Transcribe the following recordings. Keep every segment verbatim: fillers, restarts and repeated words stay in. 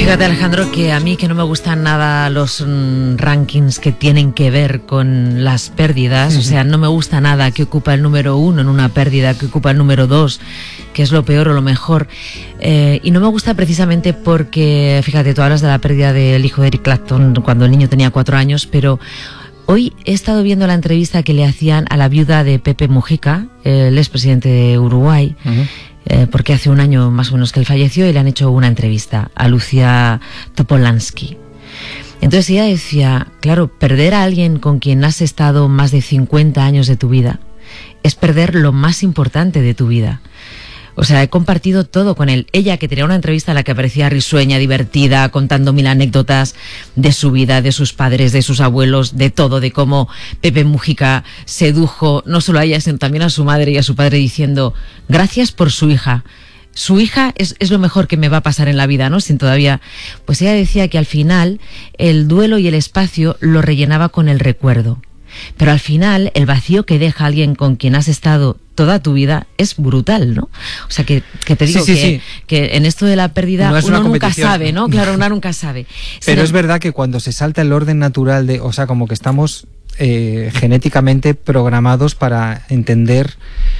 Fíjate, Alejandro, que a mí que no me gustan nada los mm, rankings que tienen que ver con las pérdidas, o sea, no me gusta nada que ocupa el número uno en una pérdida, que ocupa el número dos, que es lo peor o lo mejor. Eh, y no me gusta precisamente porque, fíjate, tú hablas de la pérdida del hijo de Eric Clapton cuando el niño tenía cuatro años, pero hoy he estado viendo la entrevista que le hacían a la viuda de Pepe Mujica, el expresidente de Uruguay, uh-huh. eh, porque hace un año más o menos que él falleció, y le han hecho una entrevista a Lucia Topolansky. Entonces ella decía, claro, perder a alguien con quien has estado más de cincuenta años de tu vida es perder lo más importante de tu vida. O sea, he compartido todo con él. Ella, que tenía una entrevista en la que parecía risueña, divertida, contando mil anécdotas de su vida, de sus padres, de sus abuelos, de todo, de cómo Pepe Mujica sedujo no solo a ella, sino también a su madre y a su padre, diciendo, gracias por su hija. Su hija es, es lo mejor que me va a pasar en la vida, ¿no? Sin todavía... Pues ella decía que al final el duelo y el espacio lo rellenaba con el recuerdo. Pero al final el vacío que deja alguien con quien has estado toda tu vida es brutal, ¿no? O sea, que, que te digo sí, sí, que, sí. que en esto de la pérdida no uno nunca sabe, ¿no? Claro, uno nunca sabe. Pero es verdad que cuando se salta el orden natural de... O sea, como que estamos eh, genéticamente programados para entender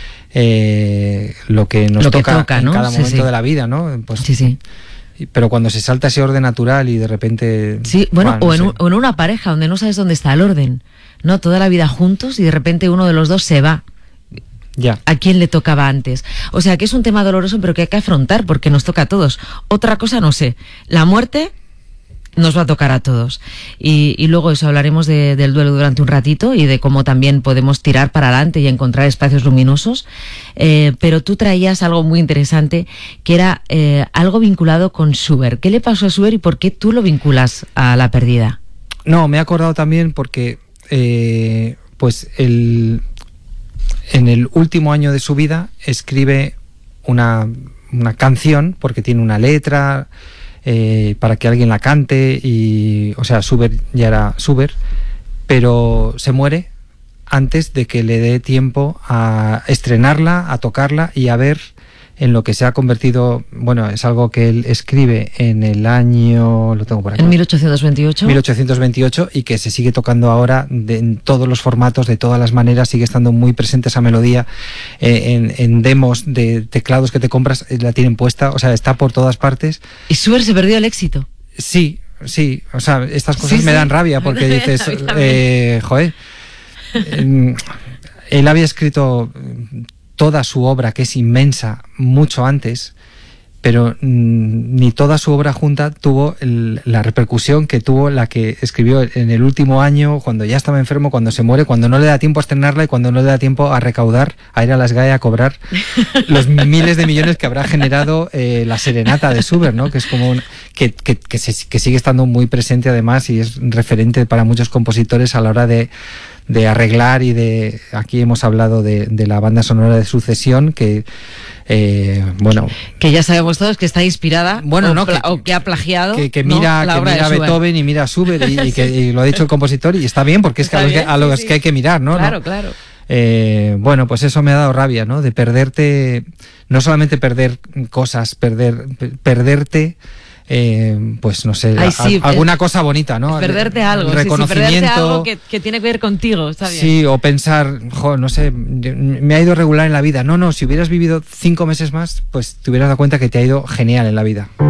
eh, lo que nos lo toca, que toca, ¿no? en cada sí, momento sí. de la vida, ¿no? Pues, sí, sí. Pero cuando se salta ese orden natural y de repente... Sí, bueno, bueno no o, en sé. un, o en una pareja donde no sabes dónde está el orden, ¿no? Toda la vida juntos y de repente uno de los dos se va. Ya. ¿A quién le tocaba antes? O sea, que es un tema doloroso, pero que hay que afrontar porque nos toca a todos. Otra cosa no sé. La muerte nos va a tocar a todos. Y, y luego eso, hablaremos de, del duelo durante un ratito y de cómo también podemos tirar para adelante y encontrar espacios luminosos. Eh, pero tú traías algo muy interesante, que era eh, algo vinculado con Schubert. ¿Qué le pasó a Schubert y por qué tú lo vinculas a la pérdida? No, me he acordado también porque eh, pues el... en el último año de su vida escribe una, una canción, porque tiene una letra eh, para que alguien la cante, y, o sea, Schubert ya era Schubert, pero se muere antes de que le dé tiempo a estrenarla, a tocarla y a ver en lo que se ha convertido. Bueno, es algo que él escribe en el año, lo tengo por aquí, en mil ochocientos veintiocho mil ochocientos veintiocho, y que se sigue tocando ahora de, en todos los formatos, de todas las maneras. Sigue estando muy presente esa melodía eh, en, en demos de teclados que te compras, eh, la tienen puesta, o sea, está por todas partes. ¿Y Schubert se perdió el éxito? Sí, sí, o sea, estas cosas sí, me sí. dan rabia porque dices, eh, joder, eh, él había escrito toda su obra, que es inmensa, mucho antes, pero mmm, ni toda su obra junta tuvo el, la repercusión que tuvo la que escribió en el último año, cuando ya estaba enfermo, cuando se muere, cuando no le da tiempo a estrenarla y cuando no le da tiempo a recaudar, a ir a las GAE a cobrar los miles de millones que habrá generado eh, la serenata de Schubert, ¿no? Que es como un, que, que, que, se, que sigue estando muy presente además y es referente para muchos compositores a la hora de de arreglar y de... Aquí hemos hablado de, de la banda sonora de Sucesión, que, eh, bueno... Que ya sabemos todos que está inspirada, bueno, o, no, que, o que ha plagiado, que, que mira, ¿no? que mira a Beethoven y mira a Schubert, y, y, que, y lo ha dicho el compositor, y está bien, porque es que a los, bien, que, a los sí, sí. que hay que mirar, ¿no? Claro, ¿no? claro. Eh, bueno, pues eso me ha dado rabia, ¿no? De perderte, no solamente perder cosas, perder perderte... Eh, pues no sé, Ay, sí, a, alguna cosa bonita, ¿no? Perderte algo, reconocimiento, sí, sí, perderte algo que, que tiene que ver contigo, está bien. Sí, o pensar, jo, no sé, me ha ido regular en la vida. No, no, si hubieras vivido cinco meses más, pues te hubieras dado cuenta que te ha ido genial en la vida.